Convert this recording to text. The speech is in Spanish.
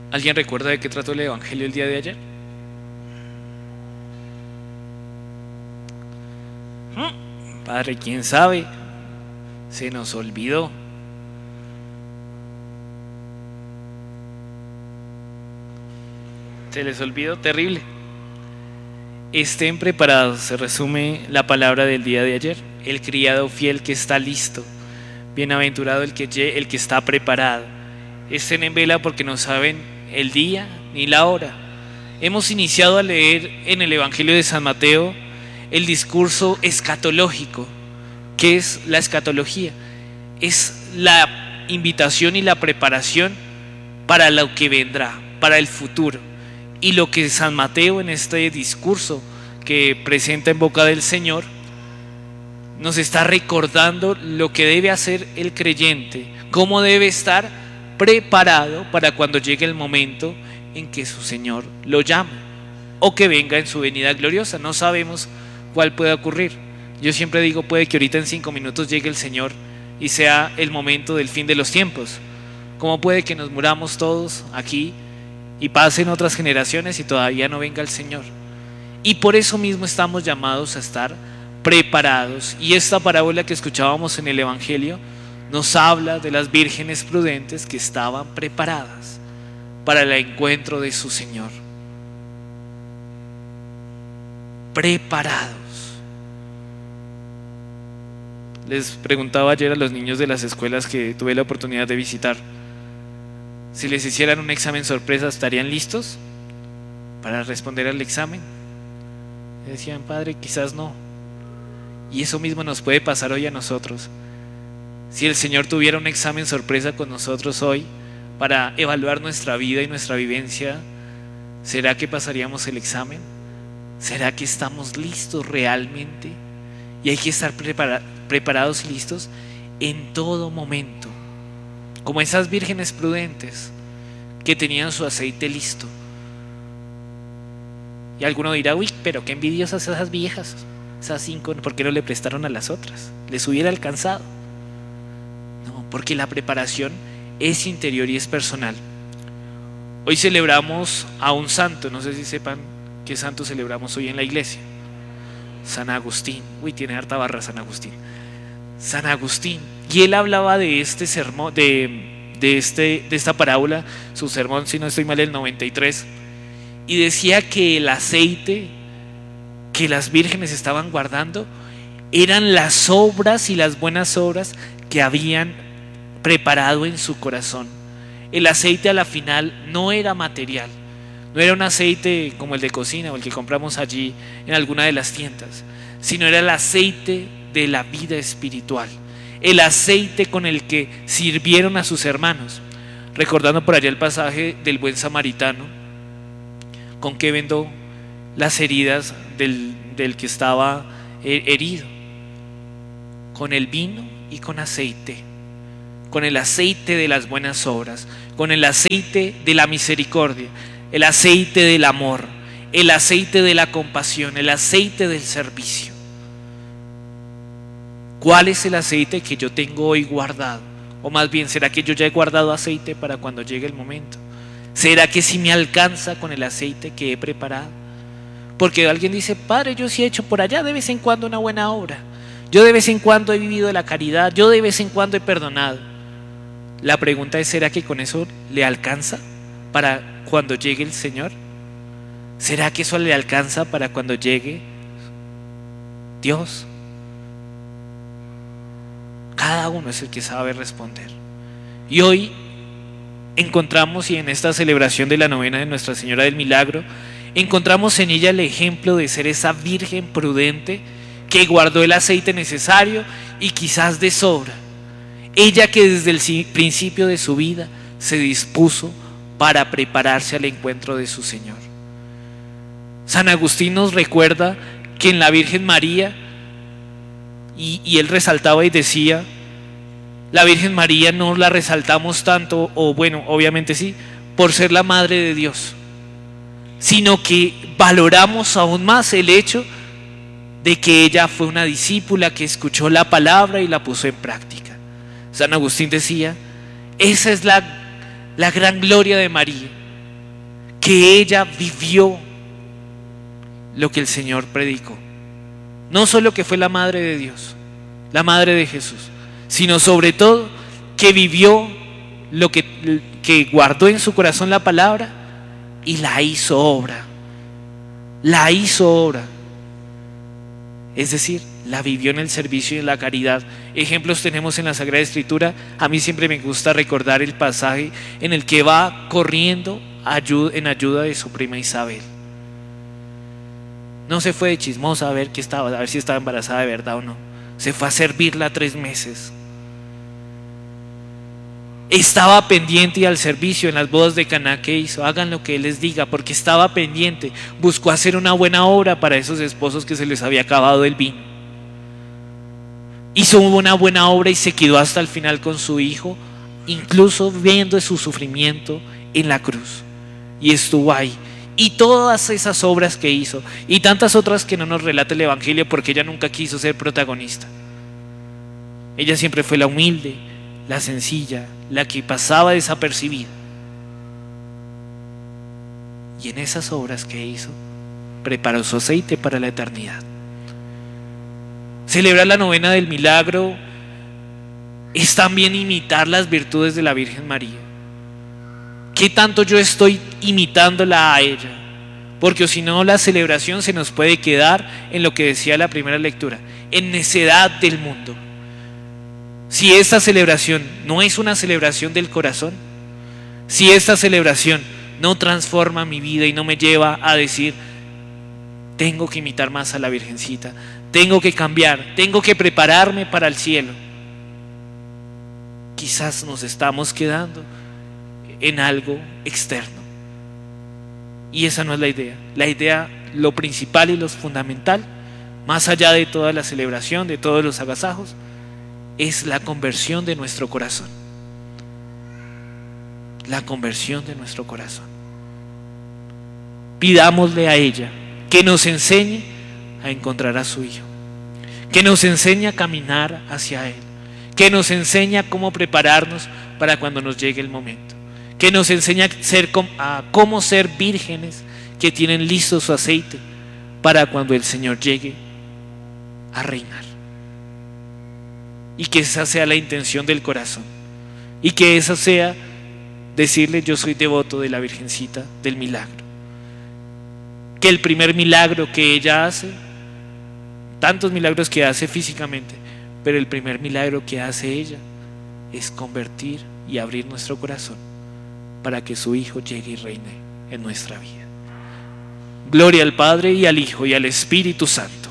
¿Alguien recuerda de qué trató el Evangelio el día de ayer? Padre, ¿quién sabe? Se nos olvidó. Se les olvidó, terrible. Estén preparados, se resume la palabra del día de ayer. El criado fiel que está listo. Bienaventurado el que está preparado. Estén en vela porque no saben el día ni la hora. Hemos iniciado a leer en el Evangelio de San Mateo el discurso escatológico. ¿Qué es la escatología? Es la invitación y la preparación para lo que vendrá, para el futuro. Y lo que San Mateo en este discurso que presenta en boca del Señor nos está recordando lo que debe hacer el creyente, cómo debe estar preparado para cuando llegue el momento en que su Señor lo llame o que venga en su venida gloriosa. No sabemos cuál puede ocurrir. Yo siempre digo, puede que ahorita en 5 minutos llegue el Señor y sea el momento del fin de los tiempos, como puede que nos muramos todos aquí y pasen otras generaciones y todavía no venga el Señor. Y por eso mismo estamos llamados a estar preparados. Y esta parábola que escuchábamos en el Evangelio nos habla de las vírgenes prudentes que estaban preparadas para el encuentro de su Señor. Preparados. Les preguntaba ayer a los niños de las escuelas que tuve la oportunidad de visitar, si les hicieran un examen sorpresa, ¿estarían listos para responder al examen? Y decían, padre, quizás no. Y eso mismo nos puede pasar hoy a nosotros. Si el Señor tuviera un examen sorpresa con nosotros hoy para evaluar nuestra vida y nuestra vivencia, ¿será que pasaríamos el examen? ¿Será que estamos listos realmente? Y hay que estar preparados y listos en todo momento, como esas vírgenes prudentes que tenían su aceite listo. Y alguno dirá, uy, pero qué envidiosas esas viejas, esas 5, ¿por qué no le prestaron a las otras? Les hubiera alcanzado. No, porque la preparación es interior y es personal. Hoy celebramos a un santo, no sé si sepan qué santo celebramos hoy en la iglesia. San Agustín. Uy, tiene harta barra San Agustín. San Agustín. Y él hablaba de este sermón, de esta parábola, su sermón, si no estoy mal, el 93, y decía que el aceite que las vírgenes estaban guardando eran las obras y las buenas obras que habían preparado en su corazón. El aceite a la final no era material, no era un aceite como el de cocina o el que compramos allí en alguna de las tiendas, sino era el aceite de la vida espiritual, el aceite con el que sirvieron a sus hermanos. Recordando por allá el pasaje del buen samaritano, con que vendó las heridas del que estaba herido, con el vino y con aceite, con el aceite de las buenas obras, con el aceite de la misericordia, el aceite del amor, el aceite de la compasión, el aceite del servicio. ¿Cuál es el aceite que yo tengo hoy guardado? O más bien, ¿será que yo ya he guardado aceite para cuando llegue el momento? ¿Será que sí me alcanza con el aceite que he preparado? Porque alguien dice, padre, yo sí he hecho por allá de vez en cuando una buena obra, yo de vez en cuando he vivido la caridad, yo de vez en cuando he perdonado. La pregunta es, ¿será que con eso le alcanza para cuando llegue el Señor? ¿Será que eso le alcanza para cuando llegue Dios? Cada uno es el que sabe responder. Y hoy encontramos, y en esta celebración de la novena de Nuestra Señora del Milagro, encontramos en ella el ejemplo de ser esa virgen prudente que guardó el aceite necesario y quizás de sobra. Ella que desde el principio de su vida se dispuso para prepararse al encuentro de su Señor. San Agustín nos recuerda que en la Virgen María, y él resaltaba y decía, la Virgen María no la resaltamos tanto, o bueno, obviamente sí, por ser la Madre de Dios, sino que valoramos aún más el hecho de que ella fue una discípula que escuchó la palabra y la puso en práctica. San Agustín decía, esa es la gran gloria de María, que ella vivió lo que el Señor predicó. No solo que fue la madre de Dios, la madre de Jesús, sino sobre todo que vivió lo que guardó en su corazón la palabra y la hizo obra. La hizo obra. Es decir, la vivió en el servicio y en la caridad. Ejemplos tenemos en la Sagrada Escritura. A mí siempre me gusta recordar el pasaje en el que va corriendo en ayuda de su prima Isabel. No se fue de chismosa a ver si estaba embarazada de verdad o no. Se fue a servirla 3 meses. Estaba pendiente y al servicio en las bodas de Caná. ¿Qué hizo? Hagan lo que Él les diga, porque estaba pendiente. Buscó hacer una buena obra para esos esposos que se les había acabado el vino. Hizo una buena obra y se quedó hasta el final con su hijo, incluso viendo su sufrimiento en la cruz. Y estuvo ahí. Y todas esas obras que hizo, y tantas otras que no nos relata el Evangelio, porque ella nunca quiso ser protagonista. Ella siempre fue la humilde, la sencilla, la que pasaba desapercibida. Y en esas obras que hizo, preparó su aceite para la eternidad. Celebrar la novena del milagro es también imitar las virtudes de la Virgen María. ¿Qué tanto yo estoy imitándola a ella? Porque si no, la celebración se nos puede quedar en lo que decía la primera lectura, en necedad del mundo. Si esta celebración no es una celebración del corazón, si esta celebración no transforma mi vida y no me lleva a decir, tengo que imitar más a la Virgencita, tengo que cambiar, tengo que prepararme para el cielo, quizás nos estamos quedando en algo externo. Y esa no es la idea. La idea, lo principal y lo fundamental, más allá de toda la celebración, de todos los agasajos, es la conversión de nuestro corazón. La conversión de nuestro corazón. Pidámosle a ella que nos enseñe a encontrar a su Hijo, que nos enseñe a caminar hacia Él, que nos enseñe a cómo prepararnos para cuando nos llegue el momento, que nos enseñe a cómo ser vírgenes que tienen listo su aceite para cuando el Señor llegue a reinar. Y que esa sea la intención del corazón, y que esa sea decirle: yo soy devoto de la Virgencita del Milagro. Que el primer milagro que ella hace, tantos milagros que hace físicamente, pero el primer milagro que hace ella es convertir y abrir nuestro corazón para que su Hijo llegue y reine en nuestra vida. Gloria al Padre y al Hijo y al Espíritu Santo.